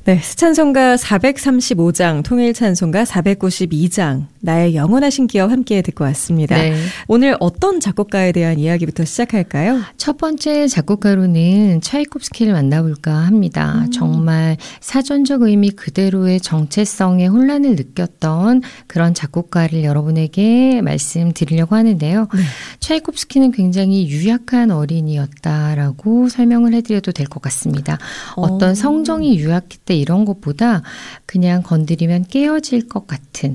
네, 수찬송가 435장, 통일찬송가 492장, 나의 영원하신 기억 함께 듣고 왔습니다. 네. 오늘 어떤 작곡가에 대한 이야기부터 시작할까요? 첫 번째 작곡가로는 차이콥스키를 만나볼까 합니다. 정말 사전적 의미 그대로의 정체성의 혼란을 느꼈던 그런 작곡가를 여러분에게 말씀드리려고 하는데요. 네. 차이콥스키는 굉장히 유약한 어린이였다라고 설명을 해드려도 될 것 같습니다. 어떤 성정이 유약했 때 이런 것보다 그냥 건드리면 깨어질 것 같은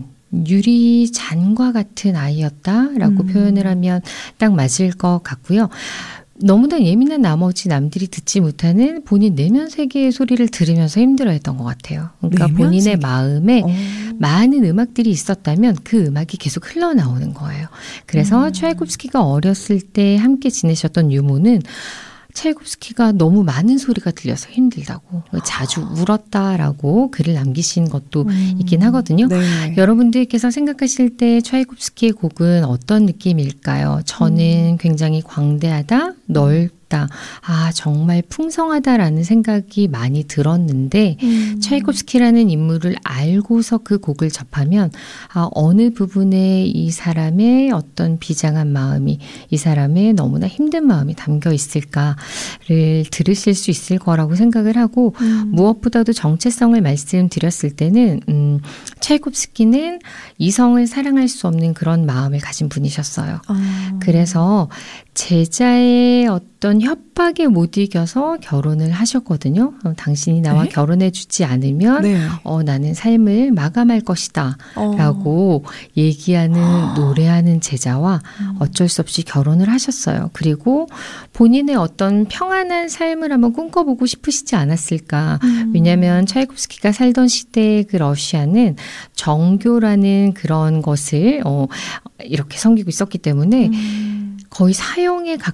유리잔과 같은 아이였다라고 표현을 하면 딱 맞을 것 같고요. 너무나 예민한 나머지 남들이 듣지 못하는 본인 내면 세계의 소리를 들으면서 힘들어했던 것 같아요. 그러니까 본인의 마음에 많은 음악들이 있었다면 그 음악이 계속 흘러나오는 거예요. 그래서 차이콥스키가 어렸을 때 함께 지내셨던 유모는 차이콥스키가 너무 많은 소리가 들려서 힘들다고 자주 울었다라고 글을 남기신 것도 있긴 하거든요. 네. 여러분들께서 생각하실 때 차이콥스키의 곡은 어떤 느낌일까요? 저는 굉장히 광대하다, 넓다, 정말 풍성하다라는 생각이 많이 들었는데 차이콥스키라는 인물을 알고서 그 곡을 접하면 어느 부분에 이 사람의 어떤 비장한 마음이, 이 사람의 너무나 힘든 마음이 담겨 있을까를 들으실 수 있을 거라고 생각을 하고 무엇보다도 정체성을 말씀드렸을 때는 차이콥스키는 이성을 사랑할 수 없는 그런 마음을 가진 분이셨어요. 그래서 제자의 어떤 협박에 못 이겨서 결혼을 하셨거든요. 당신이 나와 결혼해 주지 않으면 나는 삶을 마감할 것이다 라고 얘기하는 노래하는 제자와 어쩔 수 없이 결혼을 하셨어요. 그리고 본인의 어떤 평안한 삶을 한번 꿈꿔보고 싶으시지 않았을까. 왜냐하면 차이콥스키가 살던 시대의 그 러시아는 정교라는 그런 것을 이렇게 섬기고 있었기 때문에 거의 사형에